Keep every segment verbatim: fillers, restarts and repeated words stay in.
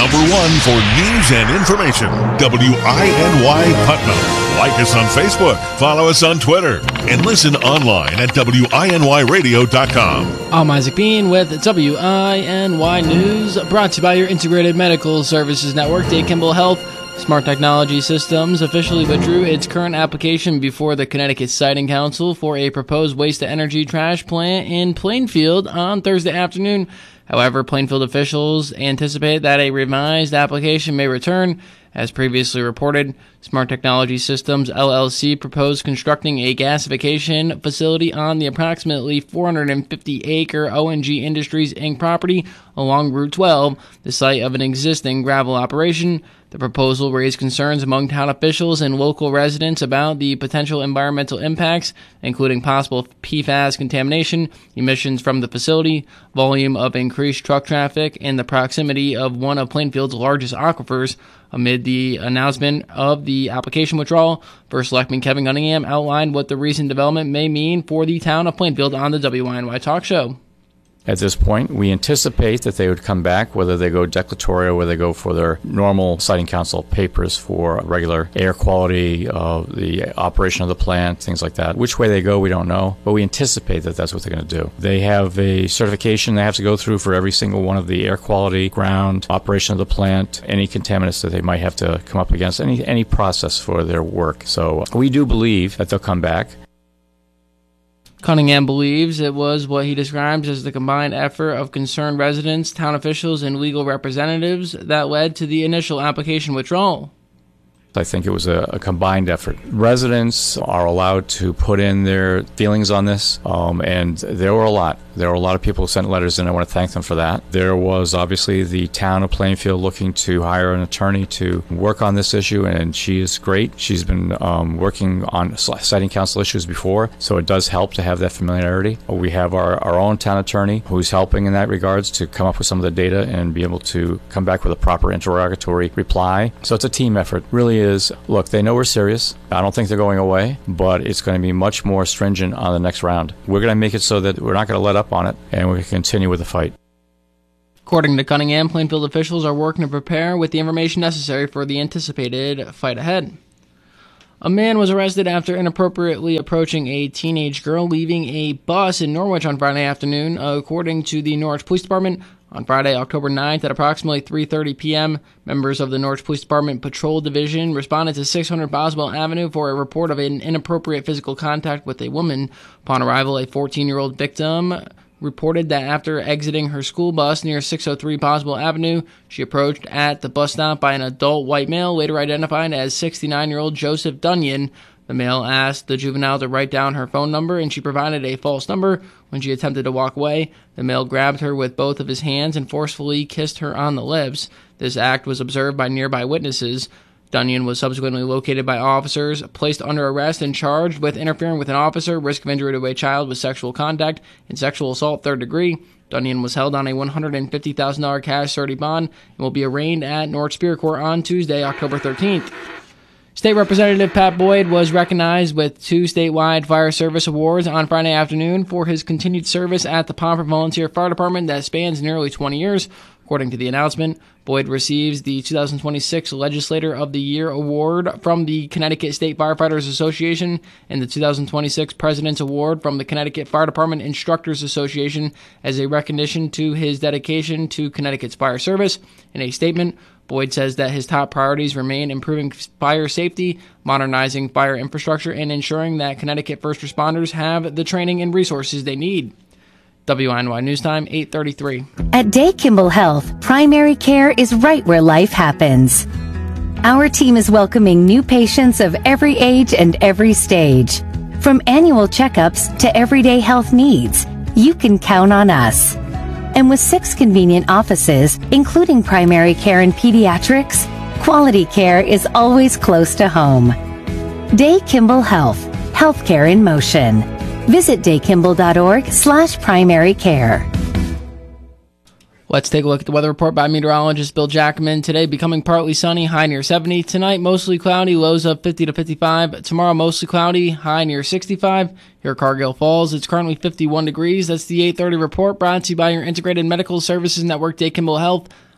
number one for news and information, W I N Y Putnam. Like us on Facebook, follow us on Twitter, and listen online at W I N Y radio dot com. I'm Isaac Bean with W I N Y News, brought to you by your Integrated Medical Services Network, Dave Kimball Health. Smart Technology Systems officially withdrew its current application before the Connecticut Siting Council for a proposed waste-to-energy trash plant in Plainfield on Thursday afternoon. However, Plainfield officials anticipate that a revised application may return. As previously reported, Smart Technology Systems, L L C, proposed constructing a gasification facility on the approximately four hundred fifty acre O N G Industries, Incorporated property along Route twelve, the site of an existing gravel operation. The proposal raised concerns among town officials and local residents about the potential environmental impacts, including possible P FAS contamination, emissions from the facility, volume of increased truck traffic, and the proximity of one of Plainfield's largest aquifers. Amid the announcement of the application withdrawal, First Selectman Kevin Cunningham outlined what the recent development may mean for the town of Plainfield on the W I N Y Talk Show. At this point, we anticipate that they would come back, whether they go declaratory or whether they go for their normal Siting Council papers for regular air quality, uh, the operation of the plant, things like that. Which way they go, we don't know, but we anticipate that that's what they're going to do. They have a certification they have to go through for every single one of the air quality, ground, operation of the plant, any contaminants that they might have to come up against, any, any process for their work. So we do believe that they'll come back. Cunningham believes it was what he describes as the combined effort of concerned residents, town officials, and legal representatives that led to the initial application withdrawal. I think it was a, a combined effort. Residents are allowed to put in their feelings on this, um, and there were a lot. There were a lot of people who sent letters, and I want to thank them for that. There was obviously the town of Plainfield looking to hire an attorney to work on this issue, and she is great. She's been um, working on Siting Council issues before, so it does help to have that familiarity. We have our, our own town attorney who's helping in that regards to come up with some of the data and be able to come back with a proper interrogatory reply. So it's a team effort. Really is, look, they know we're serious. I don't think they're going away, but it's going to be much more stringent on the next round. We're going to make it so that we're not going to let up on it, and we can continue with the fight. According to Cunningham, Plainfield officials are working to prepare with the information necessary for the anticipated fight ahead. A man was arrested after inappropriately approaching a teenage girl leaving a bus in Norwich on Friday afternoon, according to the Norwich Police Department. On Friday, October ninth, at approximately three thirty p.m., members of the Norwich Police Department Patrol Division responded to six hundred Boswell Avenue for a report of an inappropriate physical contact with a woman. Upon arrival, a fourteen-year-old victim reported that after exiting her school bus near six oh three Boswell Avenue, she approached at the bus stop by an adult white male, later identified as sixty-nine-year-old Joseph Dunyan. The male asked the juvenile to write down her phone number, and she provided a false number. When she attempted to walk away, the male grabbed her with both of his hands and forcefully kissed her on the lips. This act was observed by nearby witnesses. Dunyan was subsequently located by officers, placed under arrest, and charged with interfering with an officer, risk of injury to a child with sexual contact, and sexual assault third degree. Dunyan was held on a one hundred fifty thousand dollars cash surety bond and will be arraigned at Norwich Superior Court on Tuesday, October thirteenth. State Representative Pat Boyd was recognized with two statewide fire service awards on Friday afternoon for his continued service at the Pomfret Volunteer Fire Department that spans nearly twenty years. According to the announcement, Boyd receives the two thousand twenty-six Legislator of the Year Award from the Connecticut State Firefighters Association and the two thousand twenty-six President's Award from the Connecticut Fire Department Instructors Association as a recognition to his dedication to Connecticut's fire service. In a statement, Boyd says that his top priorities remain improving fire safety, modernizing fire infrastructure, and ensuring that Connecticut first responders have the training and resources they need. W I N Y News Time, eight thirty-three. At Day Kimball Health, primary care is right where life happens. Our team is welcoming new patients of every age and every stage. From annual checkups to everyday health needs, you can count on us. And with six convenient offices, including primary care and pediatrics, quality care is always close to home. Day Kimball Health, healthcare in motion. Visit daykimball.org slash primary care. Let's take a look at the weather report by meteorologist Bill Jackman. Today, becoming partly sunny, high near seventy. Tonight, mostly cloudy, lows of fifty to fifty-five. Tomorrow, mostly cloudy, high near sixty-five. Here at Cargill Falls, it's currently fifty-one degrees. That's the eight thirty report brought to you by your Integrated Medical Services Network, Dave Kimball Health.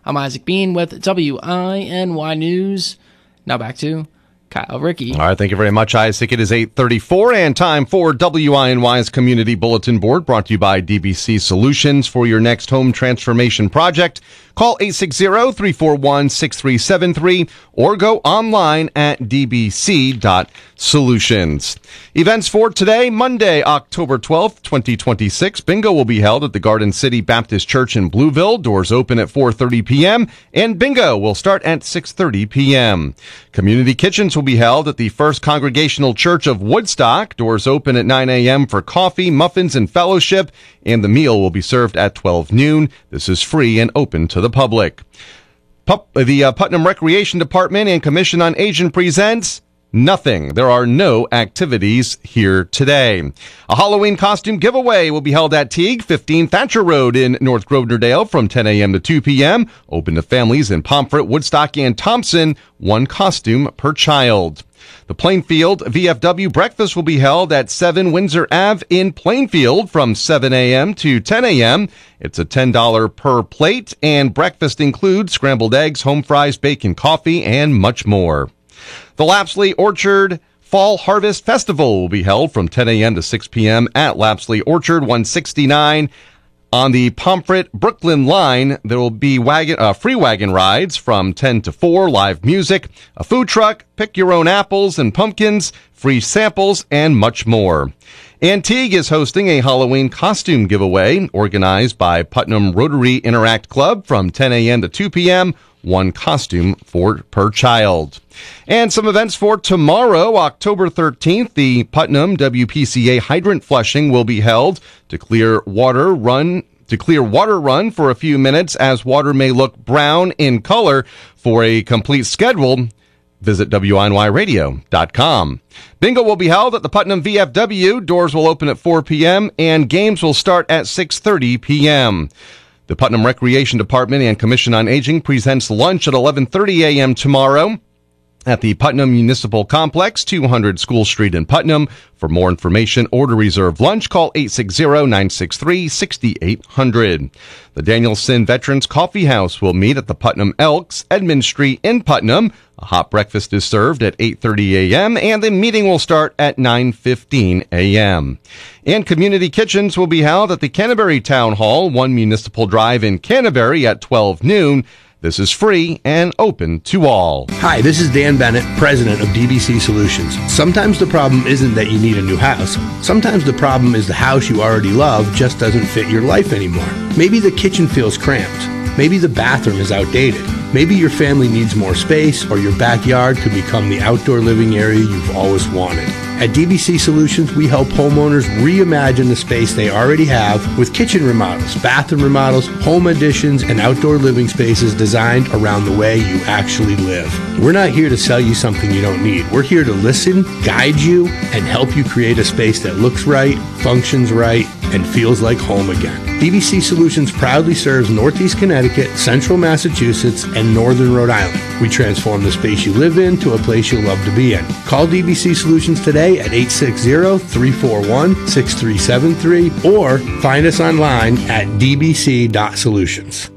I'm Isaac Bean with W I N Y News. Now back to Kyle Rickey. All right, thank you very much, Isaac. It is eight thirty-four and time for W I N Y's Community Bulletin Board, brought to you by D B C Solutions. For your next home transformation project, call eight six zero, three four one, six three seven three or go online at d b c dot solutions. Events for today, Monday, October twelfth, twenty twenty-six. Bingo will be held at the Garden City Baptist Church in Blueville. Doors open at four thirty p.m. and bingo will start at six thirty p.m. Community kitchens will be held at the First Congregational Church of Woodstock. Doors open at nine a.m. for coffee, muffins, and fellowship, and the meal will be served at twelve noon. This is free and open to the public. Pup, the uh, Putnam Recreation Department and Commission on Aging presents nothing. There are no activities here today. A Halloween costume giveaway will be held at Teague, fifteen Thatcher Road in North Grosvenor-Dale from ten a.m. to two p.m. Open to families in Pomfret, Woodstock, and Thompson. One costume per child. The Plainfield V F W breakfast will be held at seven Windsor Avenue in Plainfield from seven a.m. to ten a.m. It's a ten dollars per plate, and breakfast includes scrambled eggs, home fries, bacon, coffee, and much more. The Lapsley Orchard Fall Harvest Festival will be held from ten a.m. to six p.m. at Lapsley Orchard, one sixty-nine. On the Pomfret Brooklyn line, there will be wagon, uh, free wagon rides from ten to four, live music, a food truck, pick your own apples and pumpkins, free samples, and much more. Antigua is hosting a Halloween costume giveaway organized by Putnam Rotary Interact Club from ten a.m. to two p.m., one costume for per child. And some events for tomorrow, October thirteenth, the Putnam W P C A hydrant flushing will be held to clear water run to clear water run for a few minutes, as water may look brown in color. For a complete schedule, visit W I N Y radio dot com. Bingo will be held at the Putnam V F W. Doors will open at four p.m. and games will start at six thirty p.m. The Putnam Recreation Department and Commission on Aging presents lunch at eleven thirty a.m. tomorrow at the Putnam Municipal Complex, two hundred School Street in Putnam. For more information or to reserve lunch, call eight six zero, nine six three, six eight zero zero. The Danielson Veterans Coffee House will meet at the Putnam Elks, Edmund Street in Putnam. A hot breakfast is served at eight thirty a.m. and the meeting will start at nine fifteen a.m. And community kitchens will be held at the Canterbury Town Hall, one Municipal Drive in Canterbury at twelve noon. This is free and open to all. Hi, this is Dan Bennett, president of D B C Solutions. Sometimes the problem isn't that you need a new house. Sometimes the problem is the house you already love just doesn't fit your life anymore. Maybe the kitchen feels cramped. Maybe the bathroom is outdated. Maybe your family needs more space, or your backyard could become the outdoor living area you've always wanted. At D B C Solutions, we help homeowners reimagine the space they already have with kitchen remodels, bathroom remodels, home additions, and outdoor living spaces designed around the way you actually live. We're not here to sell you something you don't need. We're here to listen, guide you, and help you create a space that looks right, functions right, and feels like home again. D B C Solutions proudly serves Northeast Connecticut, Central Massachusetts, and Northern Rhode Island. We transform the space you live in to a place you love to be in. Call D B C Solutions today at eight six zero, three four one, six three seven three or find us online at d b c dot solutions.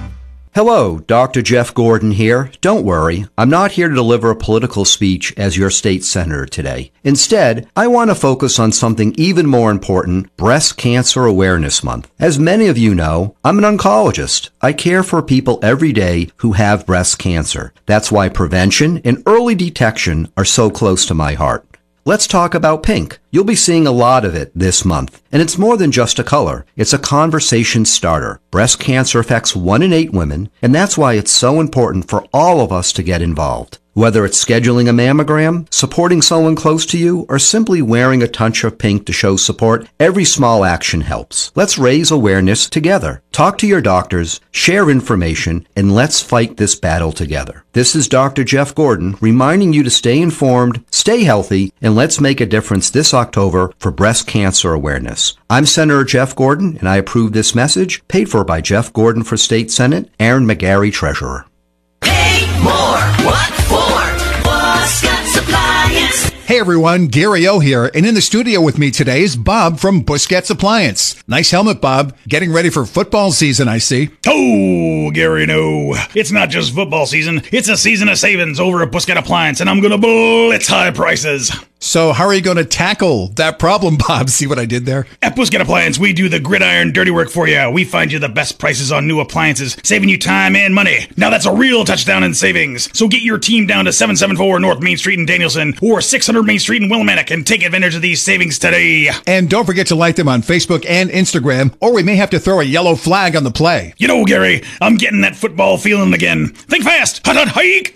Hello, Doctor Jeff Gordon here. Don't worry, I'm not here to deliver a political speech as your state senator today. Instead, I want to focus on something even more important, Breast Cancer Awareness Month. As many of you know, I'm an oncologist. I care for people every day who have breast cancer. That's why prevention and early detection are so close to my heart. Let's talk about pink. You'll be seeing a lot of it this month. And it's more than just a color. It's a conversation starter. Breast cancer affects one in eight women, and that's why it's so important for all of us to get involved. Whether it's scheduling a mammogram, supporting someone close to you, or simply wearing a touch of pink to show support, every small action helps. Let's raise awareness together. Talk to your doctors, share information, and let's fight this battle together. This is Doctor Jeff Gordon reminding you to stay informed, stay healthy, and let's make a difference this October for breast cancer awareness. I'm Senator Jeff Gordon, and I approve this message, paid for by Jeff Gordon for State Senate, Aaron McGarry, Treasurer. Pay more. What for? Wascott Appliance. Hey everyone, Gary O here, and in the studio with me today is Bob from Busquets Appliance. Nice helmet, Bob. Getting ready for football season, I see. Oh, Gary, no. It's not just football season. It's a season of savings over at Busquets Appliance, and I'm going to blitz high prices. So how are you going to tackle that problem, Bob? See what I did there? At Busquets Appliance, we do the gridiron dirty work for you. We find you the best prices on new appliances, saving you time and money. Now that's a real touchdown in savings. So get your team down to seven seventy-four North Main Street in Danielson or six hundred Main Street in Willimantic and take advantage of these savings today. And don't forget to like them on Facebook and Instagram, or we may have to throw a yellow flag on the play. You know, Gary, I'm getting that football feeling again. Think fast. Hut, hut, hike.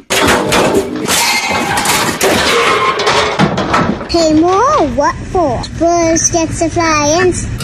Hey, Mo, what for? Busquets Appliance.